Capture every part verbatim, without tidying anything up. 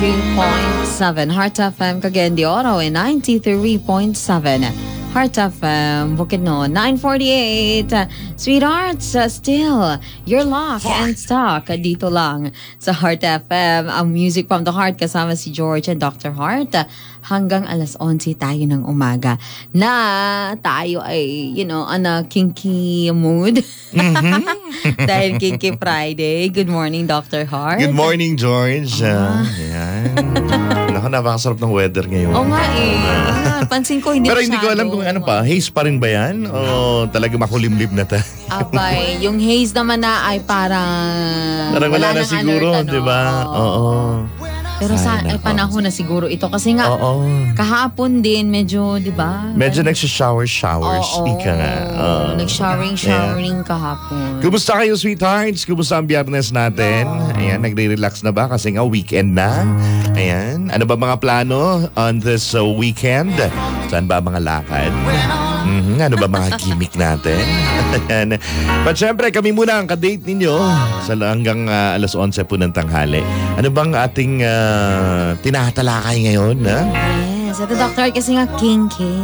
ninety-two point seven Heart F M Cagayan de Oro and ninety-three point seven Heart F M Bukidnon. Nine forty-eight Sweethearts, uh, still your lock and stock dito lang sa Heart F M, ang music from the heart, kasama si George and Doctor Heart. Hanggang alas onse tayo ng umaga na tayo ay, you know, on a kinky mood. Mm-hmm. Dahil Kinky Friday. Good morning, Doctor Heart. Good morning, George. Uh, yan. Naku, napakasarap ng weather ngayon. Oo nga eh. Ah, pansin ko hindi Pero masyado. hindi ko alam kung ano pa, haze pa rin ba yan? O talaga makulimlim na tayo? Abay, yung haze naman na ay parang Parang wala, wala na nang siguro, alert, ano? di ba? Oo. Pero sa ay, panahon na siguro ito. Kasi nga, Oo. kahapon din, medyo, di ba? Medyo nagsha-shower-showers. Oo. Ika nga. Oo. Nag-showering-showering kahapon. Kumusta kayo, sweethearts? Kumusta ang biyernes natin? Ayan, nagre-relax na ba? Kasi nga, weekend na. Ayan. Ano ba mga plano on this uh, weekend? Saan ba mga lakad? Mm-hmm. Ano ba mga gimmick natin? Ayan. But syempre, kami muna ang kadate ninyo sa hanggang uh, alas onse po ng tanghali. Ano bang ating uh, tinatalakay ngayon? Ha? Yes, ito Doctor kasi nga kinky.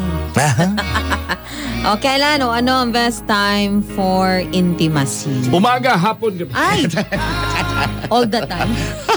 O, kailan o ano ang best time for intimacy? Umaga, hapon. Ay! All the time.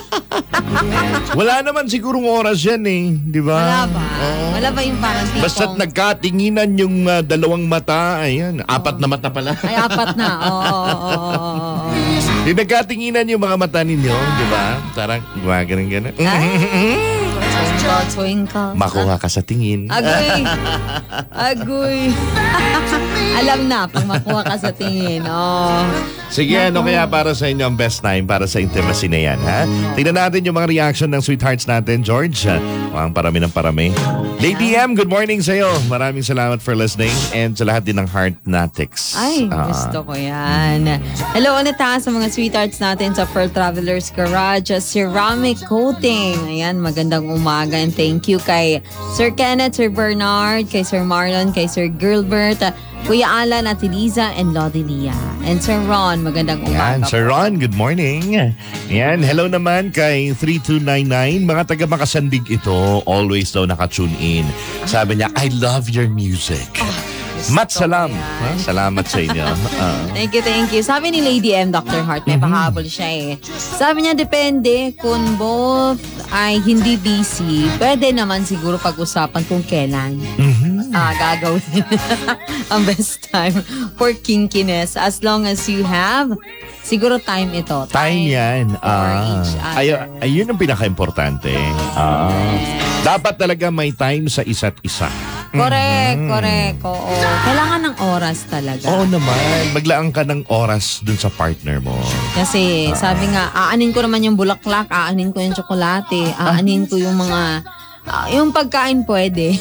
Wala naman sigurong oras yan eh. Di ba? Wala ba? Oh. Wala ba yung parang tipong... Basta't nagkatinginan yung uh, dalawang mata. Ayan, apat na mata pala. Ay, apat na. Oo, oo, oo, oo. Yung nagkatinginan yung mga mata ninyo, di ba? Parang gumaganon-ganon. Twinkle, twinkle. Makuha ka sa tingin. Agoy. Agoy. Alam na, pag makuha ka sa tingin. Oh. Sige, ano kaya para sa inyo ang best time para sa intimacy na yan, ha? Tingnan natin yung mga reaction ng sweethearts natin, George. Ang parami ng parami. Lady M, good morning sa'yo. Maraming salamat for listening and sa lahat din ng Heartnatics. Ay, uh, gusto ko yan. Hello ulit ha sa mga sweethearts natin sa Pearl Travelers Garage, Ceramic Coating. Ayan, magandang umaga and thank you kay Sir Kenneth, Sir Bernard, kay Sir Marlon, kay Sir Gilbert, Kuya Alan, Ate Liza, and Lodi Lia. And Sir Ron, magandang umaga. Yan, Sir Ron, good morning. Yan, hello naman kay three two nine nine. Mga taga Makasandig ito, always daw nakatune in. Sabi niya, I love your music. Oh, Mat salam. Ha? Salamat sa inyo. Uh. Thank you, thank you. Sabi ni Lady M, Doctor Heart, may mm-hmm. pahabol siya eh. Sabi niya, depende kung both ay hindi busy. Pwede naman siguro pag-usapan kung kailan. Mm-hmm. Ah, gagawin ang best time for kinkiness. As long as you have, siguro time ito. Time, time yan. Ah, ay, ayun ang pinaka-importante. Ah, dapat talaga may time sa isa't isa. Correct, mm-hmm. correct. Oo. Kailangan ng oras talaga. Oo naman. Maglaan ka ng oras dun sa partner mo. Kasi ah. sabi nga, aanin ko naman yung bulaklak, aanin ko yung tsokolate, aanin ko yung mga... Uh, yung pagkain pwede.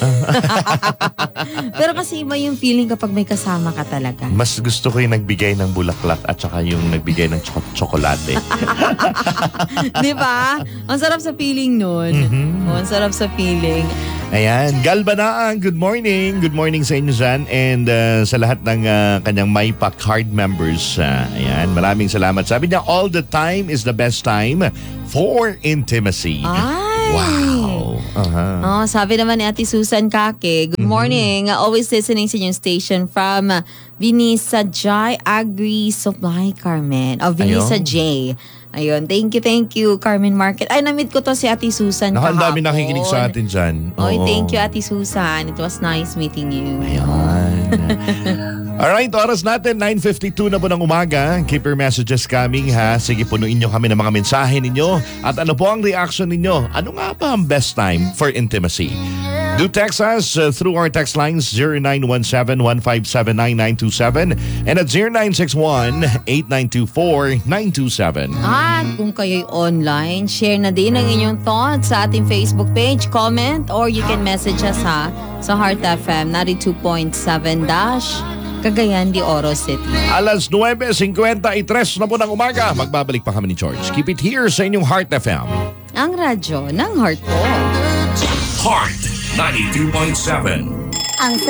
Pero kasi iba yung feeling kapag may kasama ka talaga. Mas gusto ko yung nagbigay ng bulaklak at saka yung nagbigay ng chok- tsokolate. Di ba? Ang sarap sa feeling nun. Mm-hmm. Oh, ang sarap sa feeling. Ayan, Galbanaan, good morning. Good morning sa inyo dyan. And uh, sa lahat ng uh, kanyang Maypa card members. Uh, ayan, maraming salamat. Sabi niya, all the time is the best time for intimacy. Ay! Wow! Uh-huh. Oh, sabi naman ni Ate Susan Kake, good morning. Mm-hmm. Always listening sa inyong station from uh, Vinisa J. Agri Supply, Carmen. O, oh, Vinisa J. Ayun, thank you, thank you, Carmen Market. Ay, na-meet ko to si Ate Susan kahapon. Ang dami nakikinig sa atin dyan. Oy, thank you, Ate Susan. It was nice meeting you. Ayan. Alright, oras natin, nine fifty-two na po ng umaga. Keep your messages coming, ha? Sige, punuin nyo kami ng mga mensahe ninyo. At ano po ang reaction ninyo? Ano nga ba ang best time for intimacy? Do text us uh, through our text lines zero nine one seven, one five seven, nine nine two seven and at zero nine six one, eight nine two four, nine two seven. At kung kayo'y online, share na din ang inyong thoughts sa ating Facebook page, comment, or you can message us ha sa Heart F M ninety-two point seven dash Cagayan de Oro City. Alas nuwebe fifty-three na po ng umaga. Magbabalik pa kami ni George. Keep it here sa inyong Heart F M. Ang radyo ng heart ko. Heart ninety-two point seven. Ang